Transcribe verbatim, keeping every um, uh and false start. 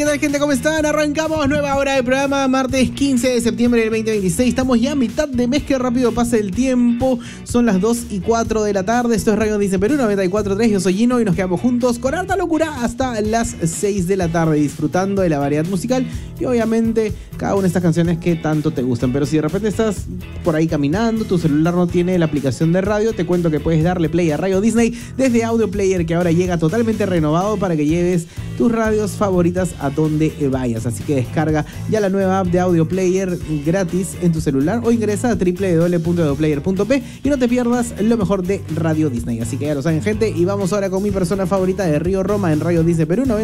¿qué tal, gente? ¿Cómo están? Arrancamos nueva hora del programa, martes quince de septiembre del veinte veintiséis. Estamos ya a mitad de mes, que rápido pasa el tiempo. Son las dos y cuatro de la tarde. Esto es Radio Disney Perú noventa y cuatro punto tres. Yo soy Gino y nos quedamos juntos con harta locura hasta las seis de la tarde, disfrutando de la variedad musical y obviamente cada una de estas canciones que tanto te gustan. Pero si de repente estás por ahí caminando, tu celular no tiene la aplicación de radio, te cuento que puedes darle play a Radio Disney desde Audio Player, que ahora llega totalmente renovado para que lleves tus radios favoritas a donde vayas. Así que descarga ya la nueva app de Audio Player gratis en tu celular o ingresa a doble u doble u doble u punto audioplayer punto pe y no te pierdas lo mejor de Radio Disney. Así que ya lo saben, gente, y vamos ahora con mi persona favorita de Río Roma en Radio Disney Perú noventa